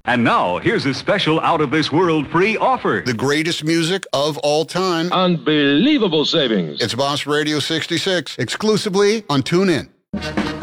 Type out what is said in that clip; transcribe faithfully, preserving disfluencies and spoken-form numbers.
And now, here's a special out-of-this-world free offer. The greatest music of all time. Unbelievable savings. It's Boss Radio sixty-six, exclusively on TuneIn.